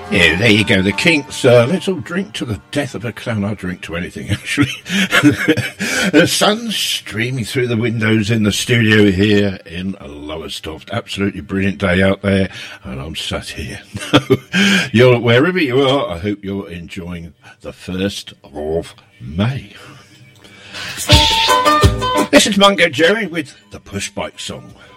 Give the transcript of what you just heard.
Yeah, there you go, the Kinks. Let's all drink to the death of a clown. I'll drink to anything, actually. The sun's streaming through the windows in the studio here in Lowestoft. Absolutely brilliant day out there, and I'm sat here. You're wherever you are, I hope you're enjoying the 1st of May. This is Mungo Jerry with the Push Bike Song.